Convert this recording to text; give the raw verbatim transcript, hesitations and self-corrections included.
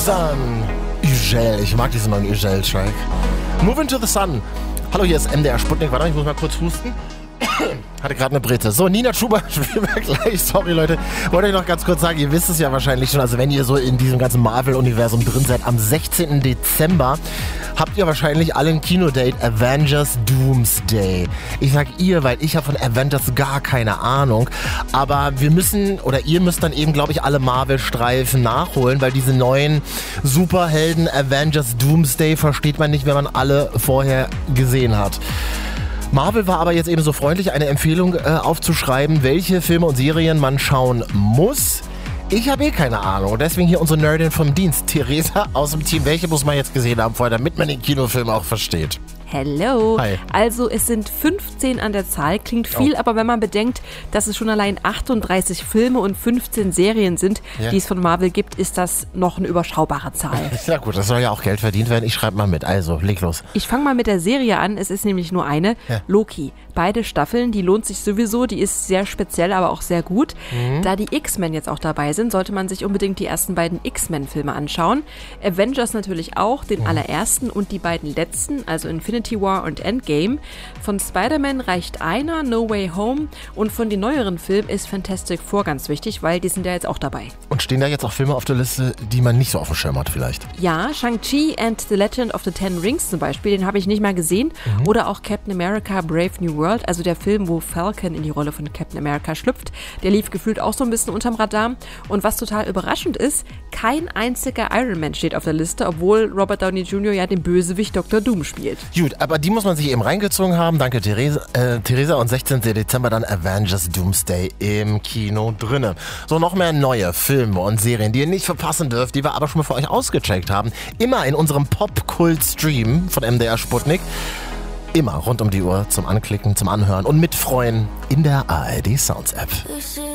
Sun. Ugel, ich mag diesen neuen Ugel-Track. Move into the Sun. Hallo, hier ist M D R Sputnik. Warte, ich muss mal kurz husten. Hatte gerade eine Brite. So, Nina Chuba spielen wir gleich. Sorry, Leute. Wollte ich noch ganz kurz sagen, ihr wisst es ja wahrscheinlich schon, also wenn ihr so in diesem ganzen Marvel-Universum drin seid, am sechzehnten Dezember habt ihr wahrscheinlich alle ein Kinodate Avengers Doomsday. Ich sag ihr, weil ich habe von Avengers gar keine Ahnung. Aber wir müssen, oder ihr müsst dann eben, glaube ich, alle Marvel-Streifen nachholen, weil diese neuen Superhelden Avengers Doomsday versteht man nicht, wenn man alle vorher gesehen hat. Marvel war aber jetzt eben so freundlich, eine Empfehlung äh, aufzuschreiben, welche Filme und Serien man schauen muss. Ich habe eh keine Ahnung. Deswegen hier unsere Nerdin vom Dienst, Theresa aus dem Team. Welche muss man jetzt gesehen haben vorher, damit man den Kinofilm auch versteht? Hello. Hi. Also es sind fünfzehn an der Zahl, klingt viel, oh. aber wenn man bedenkt, dass es schon allein achtunddreißig Filme und fünfzehn Serien sind, ja. die es von Marvel gibt, ist das noch eine überschaubare Zahl. Na gut, das soll ja auch Geld verdient werden. Ich schreibe mal mit. Also, leg los. Ich fange mal mit der Serie an. Es ist nämlich nur eine. Ja. Loki. Beide Staffeln, die lohnt sich sowieso. Die ist sehr speziell, aber auch sehr gut. Mhm. Da die X-Men jetzt auch dabei sind, sollte man sich unbedingt die ersten beiden X-Men-Filme anschauen. Avengers natürlich auch, den mhm. allerersten und die beiden letzten, also Infinity War und Endgame. Von Spider-Man reicht einer, No Way Home, und von den neueren Filmen ist Fantastic Four ganz wichtig, weil die sind ja jetzt auch dabei. Und stehen da jetzt auch Filme auf der Liste, die man nicht so auf dem Schirm hat vielleicht? Ja, Shang-Chi and the Legend of the Ten Rings zum Beispiel, den habe ich nicht mal gesehen. Mhm. Oder auch Captain America Brave New World, also der Film, wo Falcon in die Rolle von Captain America schlüpft. Der lief gefühlt auch so ein bisschen unterm Radar. Und was total überraschend ist, kein einziger Iron Man steht auf der Liste, obwohl Robert Downey Junior ja den Bösewicht Doktor Doom spielt. Gut, aber die muss man sich eben reingezogen haben. Danke, Theresa. Äh, Theresa, und sechzehnten Dezember dann Avengers Doomsday im Kino drinne. So, noch mehr neue Filme und Serien, die ihr nicht verpassen dürft, die wir aber schon mal für euch ausgecheckt haben. Immer in unserem Pop-Kult-Stream von M D R Sputnik. Immer rund um die Uhr zum Anklicken, zum Anhören und mitfreuen in der A R D Sounds App.